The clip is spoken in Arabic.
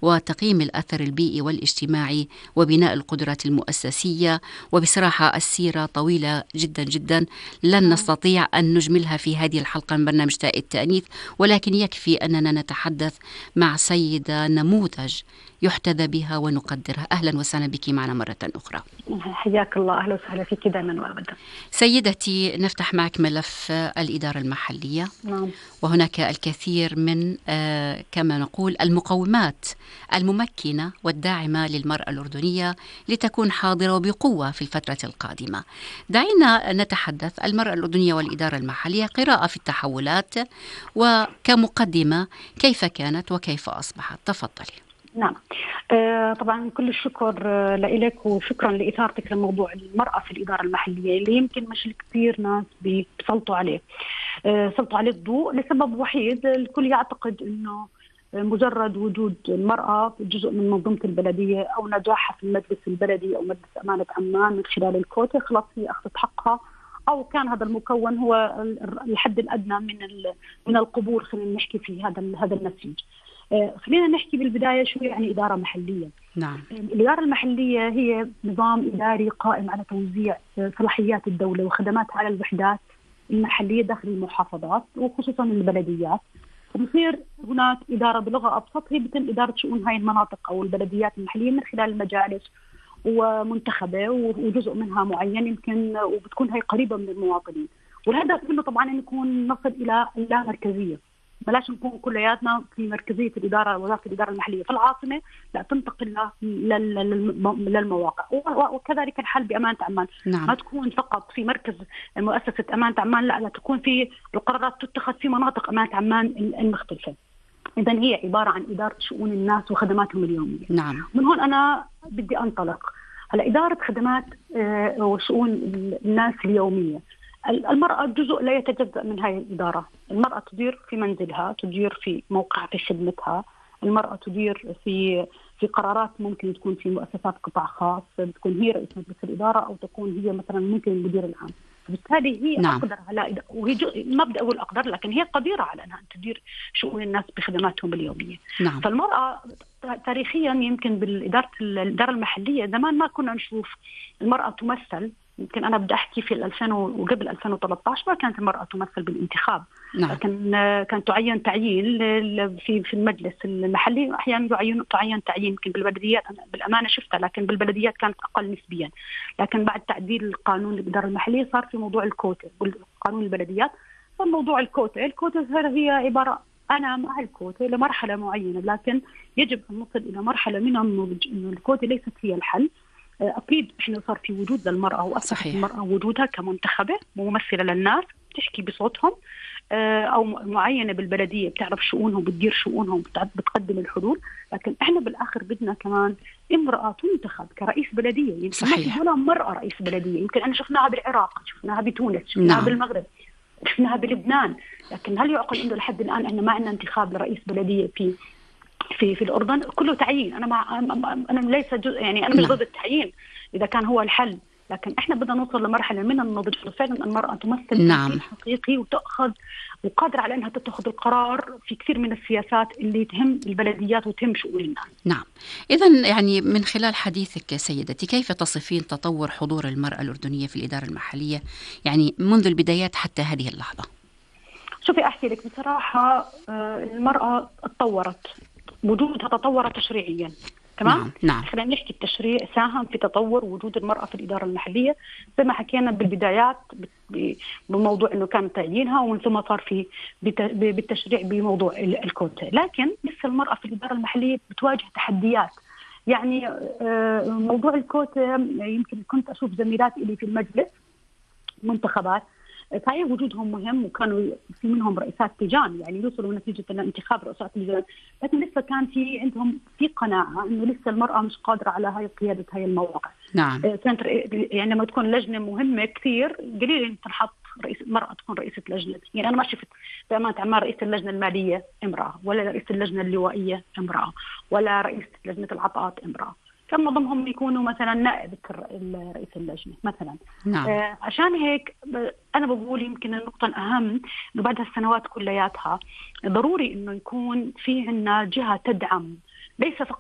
وتقييم الأثر البيئي والاجتماعي وبناء القدرات المؤسسية. وبصراحة السيرة طويلة جدا جدا، لن نستطيع أن نجملها في هذه الحلقة من برنامج تاء التأنيث، ولكن يكفي أننا نتحدث مع سيدة نموذج يحتذى بها ونقدرها. أهلا وسهلا بك معنا مرة أخرى. حياك الله، أهلا وسهلا فيك دائما وأبدا. سيدتي، نفتح معك ملف الإدارة المحلية. نعم. وهناك الكثير من كما نقول المقومات الممكنة والداعمة للمرأة الأردنية لتكون حاضرة وبقوة في الفترة القادمة. دعينا نتحدث المرأة الأردنية والإدارة المحلية، قراءة في التحولات، وكمقدمة كيف كانت وكيف أصبحت. تفضلي. نعم. طبعا كل الشكر لك، وشكرا لإثارتك لموضوع المرأة في الإدارة المحلية اللي يمكن مش كثير ناس بيسلطوا عليه. سلطوا عليه الضوء لسبب وحيد، الكل يعتقد انه مجرد وجود المرأة جزء من منظومة البلدية أو نجاحها في المجلس البلدي أو مجلس أمانة عمان من خلال الكوتا خلاص هي أخذت حقها، أو كان هذا المكون هو الحد الأدنى من القبول. خلينا نحكي في هذا النسيج. خلينا نحكي بالبداية شو يعني إدارة محلية. نعم. الإدارة المحلية هي نظام إداري قائم على توزيع صلاحيات الدولة وخدماتها على الوحدات المحلية داخل المحافظات وخصوصا البلديات. وبصير هناك إدارة بلغة أبسط هي بتم إدارة شؤون هاي المناطق أو البلديات المحلية من خلال المجالس ومنتخبة وجزء منها معين يمكن، وبتكون هاي قريبة من المواطنين. والهدف منه طبعا أن نكون نصل إلى اللامركزية، بلاش نكون كلياتنا في مركزية الإدارة وزارة الإدارة المحلية في العاصمة، لا تنتقل للمواقع. وكذلك الحال بأمانة عمان. نعم. ما تكون فقط في مركز مؤسسة أمانة عمان، لا تكون في القرارات تتخذ في مناطق أمانة عمان المختلفة. إذا هي عبارة عن إدارة شؤون الناس وخدماتهم اليومية. نعم. من هون أنا بدي أنطلق على إدارة خدمات وشؤون الناس اليومية. المرأة جزء لا يتجزأ من هذه الإدارة. المرأة تدير في منزلها، تدير في موقع في خدمتها، المرأة تدير في قرارات ممكن تكون في مؤسسات قطاع خاص، بتكون هي رئيس مجلس الإدارة أو تكون هي مثلا ممكن المدير العام. بالتالي هي نعم. أقدر على وهي ما بدي أقول أقدر، لكن هي قديرة على أنها تدير شؤون الناس بخدماتهم اليومية. نعم. فالمرأة تاريخيا يمكن الإدارة المحلية زمان ما كنا نشوف المرأة تمثل. يمكن أنا بدي أحكي في 2000 وقبل 2013 ما كانت المرأة تمثل بالانتخاب. نعم. لكن كانت تعين تعيين في المجلس المحلي، أحيانا تعين تعيين. يمكن بالبلديات أنا بالأمانة شفتها، لكن بالبلديات كانت أقل نسبيا. لكن بعد تعديل القانون الإدارة المحلية صار في موضوع الكوتا قانون البلديات. فموضوع الكوتا هي عبارة أنا مع الكوتا لمرحلة معينة، لكن يجب أن نصل إلى مرحلة من النضج إنه الكوتا ليست هي الحل. أكيد إحنا صار في وجود للمرأة وأصبحت المرأة وجودها كمنتخبة ممثلة للناس تحكي بصوتهم، أو معينة بالبلدية بتعرف شؤونهم بتدير شؤونهم بتقدم الحلول. لكن إحنا بالآخر بدنا كمان امرأة تنتخب كرئيس بلدية. يمكن ما في ولا مرأة رئيس بلدية. يمكن أنا شفناها بالعراق، شفناها بتونس، شفناها بالمغرب، شفناها بلبنان. لكن هل يعقل إنه لحد الآن إحنا ما عندنا انتخاب لرئيس بلدية في الأردن؟ كله تعيين. أنا ليس يعني أنا مش ضد التعيين إذا كان هو الحل، لكن إحنا بدنا نوصل لمرحلة من النضج فعلا المرأة تمثل تمثيل حقيقي وتأخذ وقادرة على أنها تتخذ القرار في كثير من السياسات اللي تهم البلديات وتهم شؤون الناس. نعم. إذن يعني من خلال حديثك سيدتي، كيف تصفين تطور حضور المرأة الأردنية في الإدارة المحلية يعني منذ البدايات حتى هذه اللحظة؟ شوفي أحكي لك بصراحة، المرأة تطورت، وجودها تطور تشريعيا. تمام. نعم. خلينا نحكي التشريع ساهم في تطور وجود المرأة في الإدارة المحلية زي ما حكينا بالبدايات بموضوع إنه كان تعيينها، ومن ثم صار في بالتشريع بموضوع الكوتا. لكن لسه المرأة في الإدارة المحلية بتواجه تحديات. يعني موضوع الكوتا يمكن كنت أشوف زميلات إلي في المجلس منتخبات صحيح وجودهم مهم، وكانوا في منهم رئيسات لجان يعني يوصلوا نتيجة انتخاب رئيسات لجان، لكن لسه كان في عندهم في قناعة إنه لسه المرأة مش قادرة على هاي قيادة هاي المواقع. نعم. كانت يعني لما تكون لجنة مهمة كثير قليل إن تنحط رئيس مرأة تكون رئيسة لجنة. يعني أنا ما شفت بأمانة عمان رئيس اللجنة المالية امرأة، ولا رئيس اللجنة اللوائية امرأة، ولا رئيس لجنة العطاءات امرأة. كان معظمهم يكونوا مثلا نائب رئيس اللجنة مثلا. نعم. عشان هيك أنا بقول يمكن النقطة الأهم إنه بعد هالسنوات كلياتها ضروري إنه يكون في عنا جهة تدعم ليس فقط